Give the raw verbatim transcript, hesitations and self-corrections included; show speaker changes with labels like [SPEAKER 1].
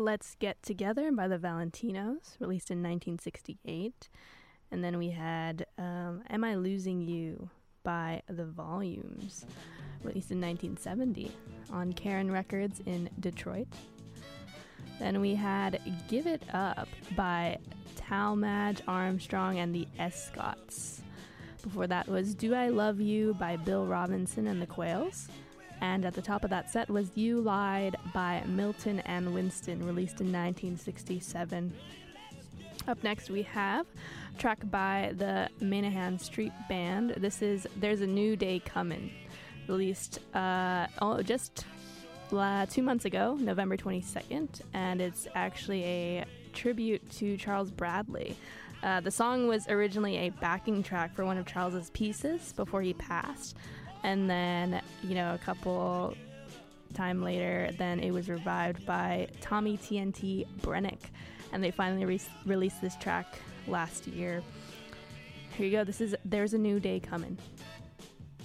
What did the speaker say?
[SPEAKER 1] Let's Get Together by the Valentinos, released in nineteen sixty-eight. And then we had um, Am I Losing You by the Volumes, released in nineteen seventy on Karen Records in Detroit. Then we had Give It Up by Talmadge Armstrong and the Escots. Before that was Do I Love You by Bill Robinson and the Quails. And at the top of that set was You Lied by Milton and Winston, released in nineteen sixty-seven. Up next we have a track by the Minahan Street Band. This is There's a New Day Comin', released uh, oh, just uh, two months ago, November twenty-second, and it's actually a tribute to Charles Bradley. Uh, the song was originally a backing track for one of Charles's pieces before he passed, and then, you know, a couple time later, then it was revived by Tommy T N T Brennick, and they finally re- released this track last year. Here you go. This is There's a New Day Comin'.